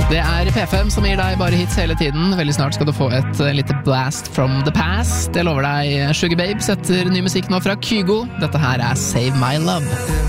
Det P5 som gir deg bare hits hele tiden. Veldig snart skal du få et lite blast from the past. Jeg lover deg Sugar Babe setter ny musikk nå fra Kygo. Dette her Save My Love.